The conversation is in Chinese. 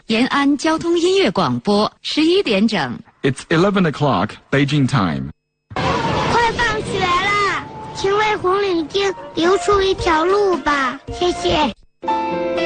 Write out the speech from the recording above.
延安交通音乐广播11点整。 It's 11 o'clock Beijing time. 快放学了，请为红领巾留出一条路吧，谢谢。